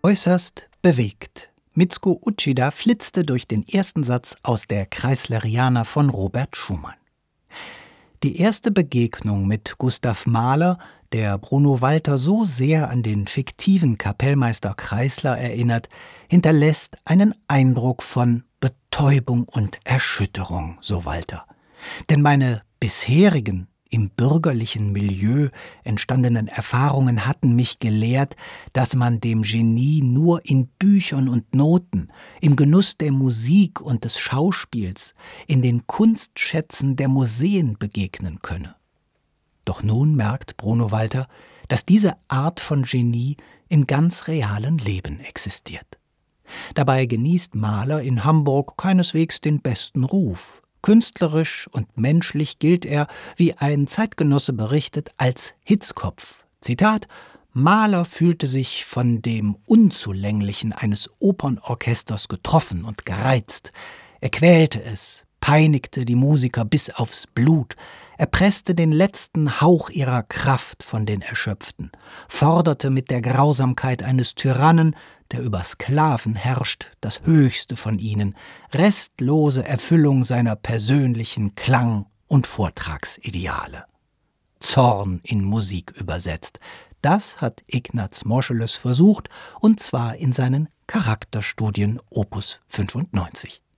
Äußerst bewegt. Mitsuko Uchida flitzte durch den ersten Satz aus der Kreisleriana von Robert Schumann. Die erste Begegnung mit Gustav Mahler, der Bruno Walter so sehr an den fiktiven Kapellmeister Kreisler erinnert, hinterlässt einen Eindruck von Betäubung und Erschütterung, so Walter. Denn meine bisherigen, im bürgerlichen Milieu entstandenen Erfahrungen hatten mich gelehrt, dass man dem Genie nur in Büchern und Noten, im Genuss der Musik und des Schauspiels, in den Kunstschätzen der Museen begegnen könne. Doch nun merkt Bruno Walter, dass diese Art von Genie im ganz realen Leben existiert. Dabei genießt Mahler in Hamburg keineswegs den besten Ruf. Künstlerisch und menschlich gilt er, wie ein Zeitgenosse berichtet, als Hitzkopf. Zitat: Mahler fühlte sich von dem Unzulänglichen eines Opernorchesters getroffen und gereizt. Er quälte es, peinigte die Musiker bis aufs Blut. Er presste den letzten Hauch ihrer Kraft von den Erschöpften, forderte mit der Grausamkeit eines Tyrannen, der über Sklaven herrscht, das Höchste von ihnen, restlose Erfüllung seiner persönlichen Klang- und Vortragsideale. Zorn in Musik übersetzt, das hat Ignaz Moscheles versucht, und zwar in seinen Charakterstudien Opus 95.